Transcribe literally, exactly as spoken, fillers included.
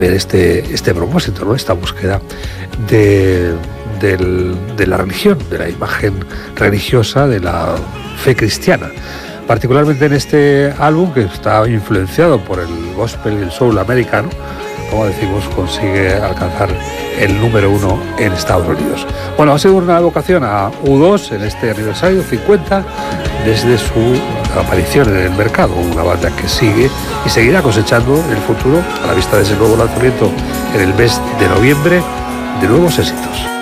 este, este propósito, ¿no? Esta búsqueda de, del, de la religión, de la imagen religiosa, de la fe cristiana. Particularmente en este álbum, que está influenciado por el gospel y el soul americano, como decimos, consigue alcanzar el número uno en Estados Unidos. Bueno, ha sido una evocación a U dos en este aniversario cincuenta desde su aparición en el mercado, una banda que sigue y seguirá cosechando en el futuro, a la vista de ese nuevo lanzamiento en el mes de noviembre, de nuevos éxitos.